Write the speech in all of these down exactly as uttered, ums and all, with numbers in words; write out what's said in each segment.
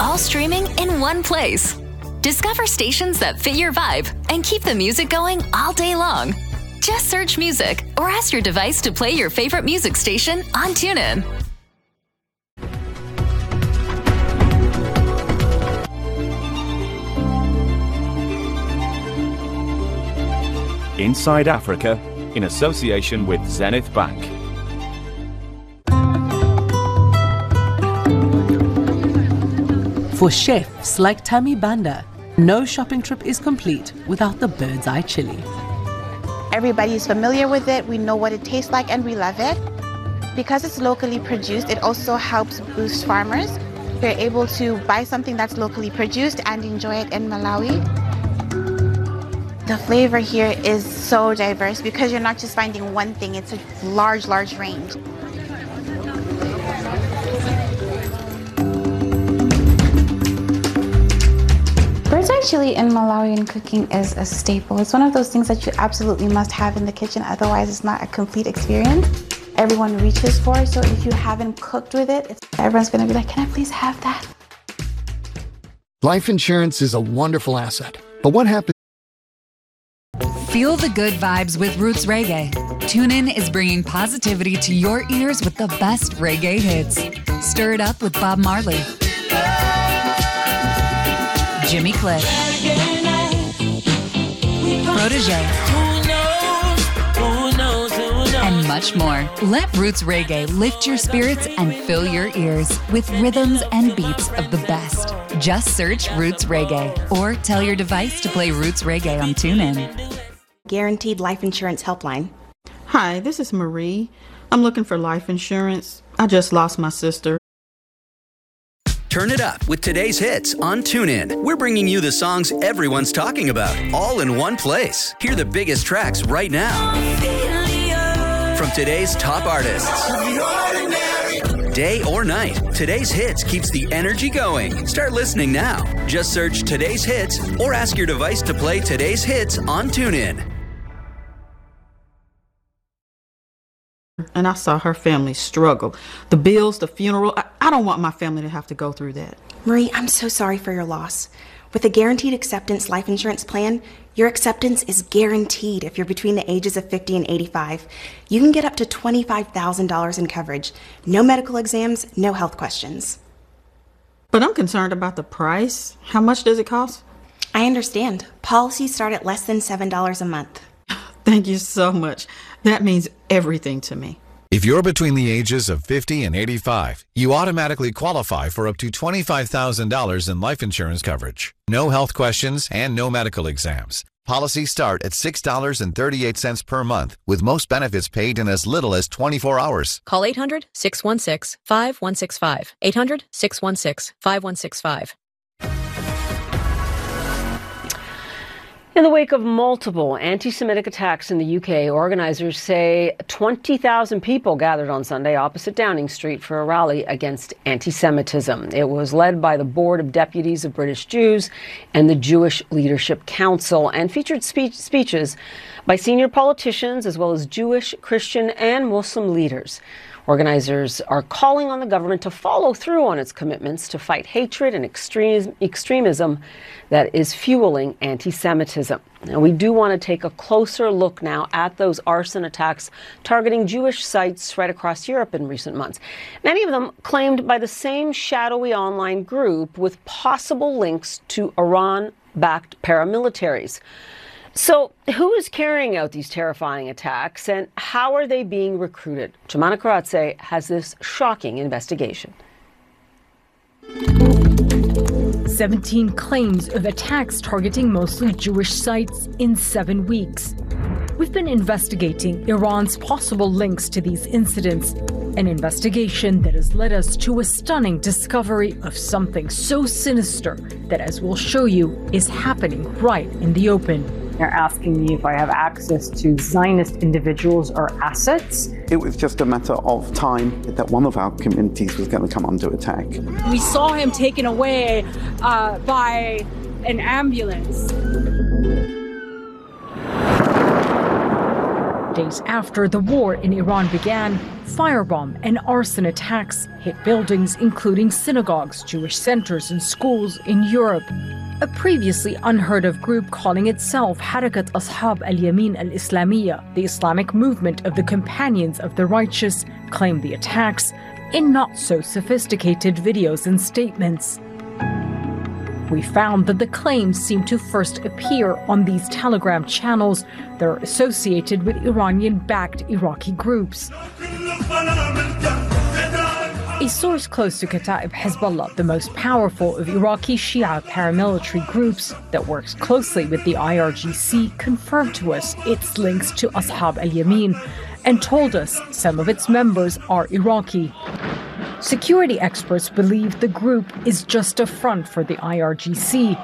all streaming in one place. Discover stations that fit your vibe and keep the music going all day long. Just search music or ask your device to play your favorite music station on TuneIn. Inside Africa, in association with Zenith Bank. For chefs like Tammy Banda, no shopping trip is complete without the Bird's Eye chili. Everybody's familiar with it, we know what it tastes like, and we love it. Because it's locally produced, it also helps boost farmers. They're able to buy something that's locally produced and enjoy it in Malawi. The flavor here is so diverse because you're not just finding one thing, it's a large, large range. Bird's Eye chili in Malawian cooking is a staple. It's one of those things that you absolutely must have in the kitchen, otherwise it's not a complete experience. Everyone reaches for, so if you haven't cooked with it, it's, everyone's gonna be like, can I please have that? Life insurance is a wonderful asset, but what happens? Feel the good vibes with Roots Reggae. TuneIn is bringing positivity to your ears with the best reggae hits. Stir it up with Bob Marley, Jimmy Cliff, Protege, and much more. Let Roots Reggae lift your spirits and fill your ears with rhythms and beats of the best. Just search Roots Reggae or tell your device to play Roots Reggae on TuneIn. Guaranteed Life Insurance Helpline. Hi, this is Marie. I'm looking for life insurance. I just lost my sister. Turn it up with today's hits on TuneIn. We're bringing you the songs everyone's talking about, all in one place. Hear the biggest tracks right now from today's top artists. Day or night, today's hits keeps the energy going. Start listening now. Just search today's hits or ask your device to play today's hits on TuneIn. And I saw her family struggle. The bills, the funeral. I, I don't want my family to have to go through that. Marie, I'm so sorry for your loss. With a Guaranteed Acceptance Life Insurance Plan, your acceptance is guaranteed if you're between the ages of fifty and eighty-five. You can get up to twenty-five thousand dollars in coverage. No medical exams, no health questions. But I'm concerned about the price. How much does it cost? I understand. Policies start at less than seven dollars a month. Thank you so much. That means everything to me. If you're between the ages of fifty and eighty-five, you automatically qualify for up to twenty-five thousand dollars in life insurance coverage. No health questions and no medical exams. Policies start at six dollars and thirty-eight cents per month, with most benefits paid in as little as twenty-four hours. Call eight hundred, six one six, five one six five. eight hundred, six one six, five one six five. In the wake of multiple anti-Semitic attacks in the U K, organizers say twenty thousand people gathered on Sunday opposite Downing Street for a rally against anti-Semitism. It was led by the Board of Deputies of British Jews and the Jewish Leadership Council and featured speech speeches by senior politicians as well as Jewish, Christian, and Muslim leaders. Organizers are calling on the government to follow through on its commitments to fight hatred and extreme, extremism that is fueling anti-Semitism. Now, we do want to take a closer look now at those arson attacks targeting Jewish sites spread across Europe in recent months. Many of them claimed by the same shadowy online group with possible links to Iran-backed paramilitaries. So, who is carrying out these terrifying attacks and how are they being recruited? Jemana Karatse has this shocking investigation. seventeen claims of attacks targeting mostly Jewish sites in seven weeks. We've been investigating Iran's possible links to these incidents, an investigation that has led us to a stunning discovery of something so sinister that, as we'll show you, is happening right in the open. They're asking me if I have access to Zionist individuals or assets. It was just a matter of time that one of our communities was going to come under attack. We saw him taken away uh, by an ambulance. days after the war in Iran began, firebomb and arson attacks hit buildings including synagogues, Jewish centers, and schools in Europe. A previously unheard of group calling itself Harakat Ashab al-Yamin al-Islamiyya, the Islamic movement of the Companions of the Righteous, claimed the attacks in not so sophisticated videos and statements. We found that the claims seem to first appear on these Telegram channels that are associated with Iranian-backed Iraqi groups. A source close to Kataib Hezbollah, the most powerful of Iraqi Shia paramilitary groups that works closely with the I R G C, confirmed to us its links to Ashab al-Yamin and told us some of its members are Iraqi. Security experts believe the group is just a front for the I R G C.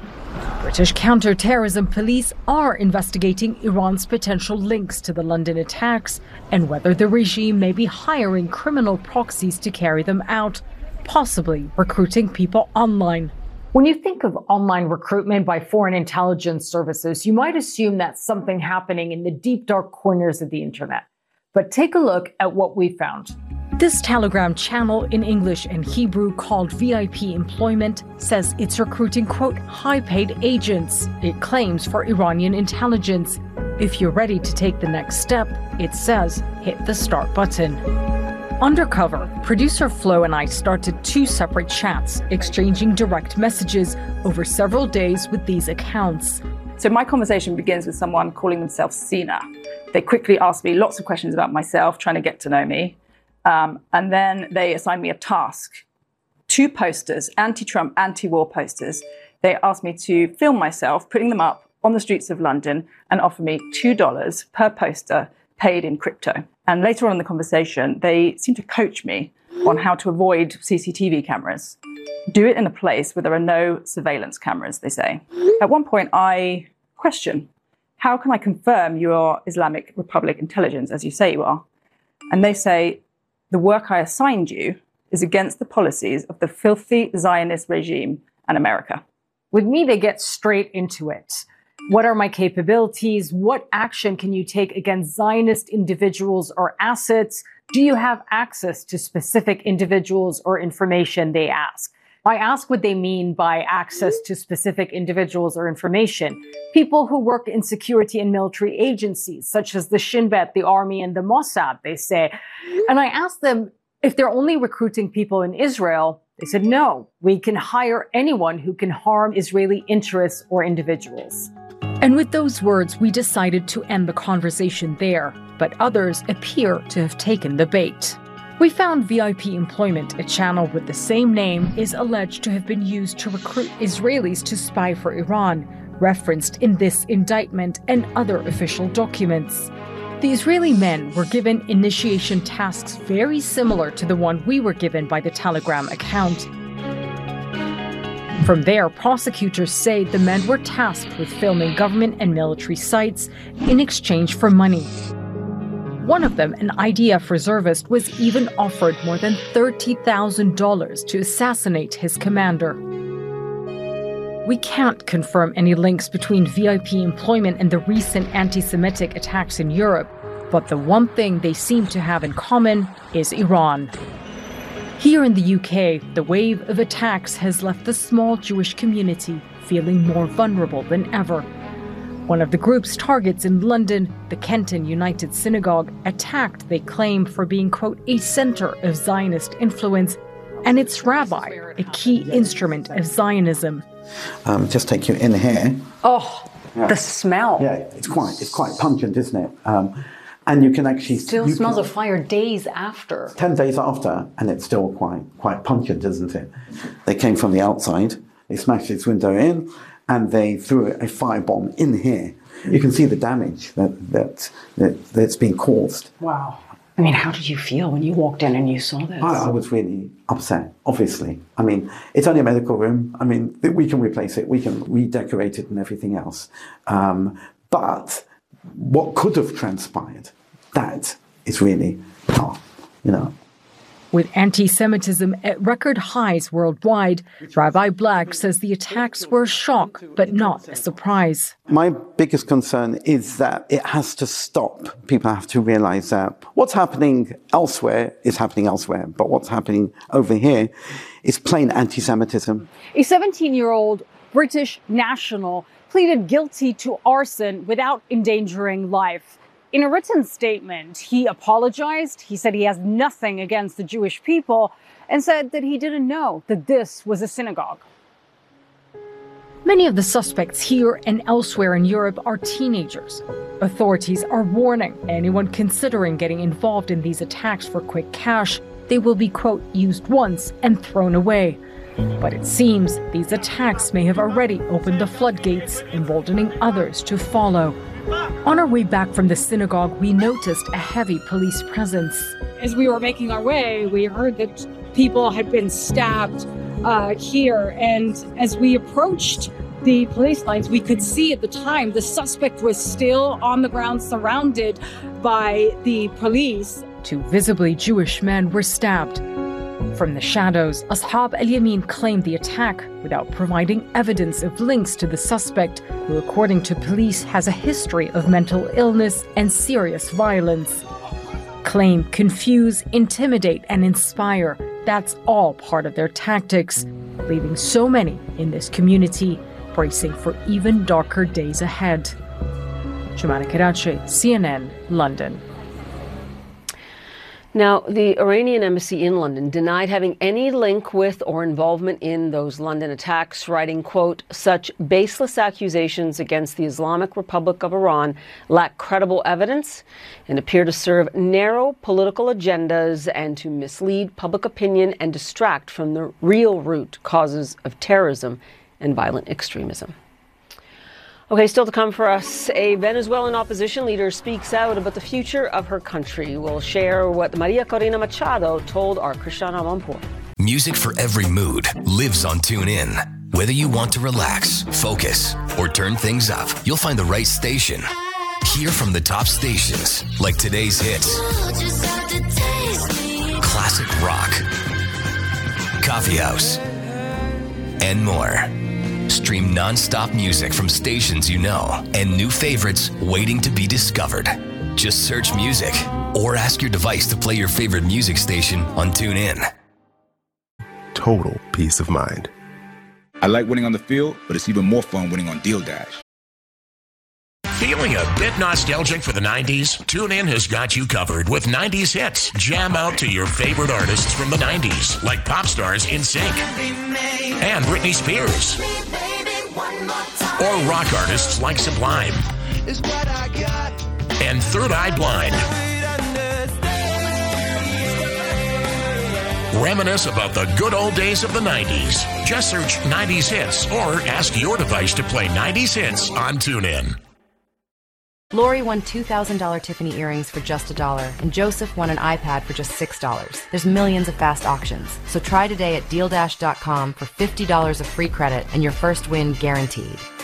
British counter-terrorism police are investigating Iran's potential links to the London attacks and whether the regime may be hiring criminal proxies to carry them out, possibly recruiting people online. When you think of online recruitment by foreign intelligence services, you might assume that's something happening in the deep, dark corners of the internet. But take a look at what we found. This Telegram channel in English and Hebrew called V I P Employment says it's recruiting, quote, high-paid agents. It claims for Iranian intelligence. If you're ready to take the next step, it says, hit the start button. Undercover, producer Flo and I started two separate chats, exchanging direct messages over several days with these accounts. So my conversation begins with someone calling themselves Sina. They quickly ask me lots of questions about myself, trying to get to know me. Um, and then they assign me a task. Two posters, anti-Trump, anti-war posters. They asked me to film myself, putting them up on the streets of London, and offer me two dollars per poster paid in crypto. And later on in the conversation, they seem to coach me on how to avoid C C T V cameras. Do it in a place where there are no surveillance cameras, they say. At one point, I question, how can I confirm you are Islamic Republic intelligence, as you say you are? And they say, the work I assigned you is against the policies of the filthy Zionist regime and America. With me, they get straight into it. What are my capabilities? What action can you take against Zionist individuals or assets? Do you have access to specific individuals or information, they ask. I ask what they mean by access to specific individuals or information. People who work in security and military agencies, such as the Shin Bet, the Army, and the Mossad, they say. And I ask them if they're only recruiting people in Israel. They said, no, we can hire anyone who can harm Israeli interests or individuals. And with those words, we decided to end the conversation there, but others appear to have taken the bait. We found V I P Employment, a channel with the same name, is alleged to have been used to recruit Israelis to spy for Iran, referenced in this indictment and other official documents. The Israeli men were given initiation tasks very similar to the one we were given by the Telegram account. From there, prosecutors say the men were tasked with filming government and military sites in exchange for money. One of them, an I D F reservist, was even offered more than thirty thousand dollars to assassinate his commander. We can't confirm any links between V I P Employment and the recent anti-Semitic attacks in Europe, but the one thing they seem to have in common is Iran. Here in the U K, the wave of attacks has left the small Jewish community feeling more vulnerable than ever. One of the group's targets in London, the Kenton United Synagogue, attacked, they claim, for being, quote, a center of Zionist influence, and its rabbi, a key instrument of Zionism. Um, just take you in here. Oh, yeah. The smell. Yeah, it's quite, it's quite pungent, isn't it? Um, and you can actually... Still you smells can, of fire days after. Ten days after, and it's still quite, quite pungent, isn't it? They came from the outside, they smashed this window in, and they threw a firebomb in here. You can see the damage that, that, that, that's been caused. Wow. I mean, how did you feel when you walked in and you saw this? I, I was really upset, obviously. I mean, it's only a medical room. I mean, we can replace it. We can redecorate it and everything else. Um, but what could have transpired, that is really tough, you know. With anti-Semitism at record highs worldwide, Rabbi Black says the attacks were a shock, but not a surprise. My biggest concern is that it has to stop. People have to realize that what's happening elsewhere is happening elsewhere, but what's happening over here is plain anti-Semitism. A seventeen-year-old British national pleaded guilty to arson without endangering life. In a written statement, he apologized. He said he has nothing against the Jewish people and said that he didn't know that this was a synagogue. Many of the suspects here and elsewhere in Europe are teenagers. Authorities are warning anyone considering getting involved in these attacks for quick cash. They will be, quote, used once and thrown away. But it seems these attacks may have already opened the floodgates, emboldening others to follow. On our way back from the synagogue, we noticed a heavy police presence. As we were making our way, we heard that people had been stabbed uh, here. And as we approached the police lines, we could see at the time the suspect was still on the ground, surrounded by the police. Two visibly Jewish men were stabbed. From the shadows, Ashab al-Yamin claimed the attack without providing evidence of links to the suspect, who, according to police, has a history of mental illness and serious violence. Claim, confuse, intimidate, and inspire. That's all part of their tactics, leaving so many in this community bracing for even darker days ahead. Jumana Karachi, C N N, London. Now, the Iranian embassy in London denied having any link with or involvement in those London attacks, writing, quote, such baseless accusations against the Islamic Republic of Iran lack credible evidence and appear to serve narrow political agendas and to mislead public opinion and distract from the real root causes of terrorism and violent extremism. Okay, still to come for us, a Venezuelan opposition leader speaks out about the future of her country. We'll share what Maria Corina Machado told our Krishana Amanpour. Music for every mood lives on TuneIn. Whether you want to relax, focus, or turn things up, you'll find the right station. Hear from the top stations, like today's hits, classic rock, coffee house, and more. Stream non-stop music from stations you know and new favorites waiting to be discovered. Just search music or ask your device to play your favorite music station on TuneIn. Total peace of mind. I like winning on the field, but it's even more fun winning on Deal Dash. Feeling a bit nostalgic for the nineties? TuneIn has got you covered with nineties hits. Jam out to your favorite artists from the nineties, like pop stars NSYNC and Britney Spears, or rock artists like Sublime and Third Eye Blind. Reminisce about the good old days of the nineties. Just search nineties hits or ask your device to play nineties hits on TuneIn. Lori won two thousand dollars Tiffany earrings for just a dollar, and Joseph won an iPad for just six dollars. There's millions of fast auctions, so try today at deal dash dot com for fifty dollars of free credit and your first win guaranteed.